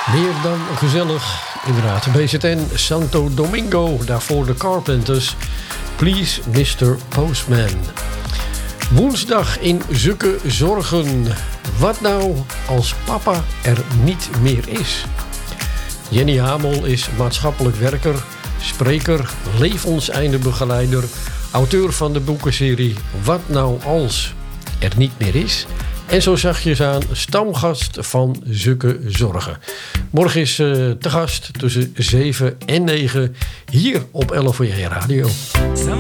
Meer dan gezellig, inderdaad. BZN Santo Domingo, daarvoor de Carpenters. Please Mr. Postman. Woensdag in Zukke Zorgen. Wat nou als papa er niet meer is? Jenny Hamel is maatschappelijk werker, spreker, levenseindebegeleider, auteur van de boekenserie Wat nou als er niet meer is? En zo zachtjes aan stamgast van Zukke Zorgen. Morgen is te gast tussen 7 en 9 hier op LFOJ Radio.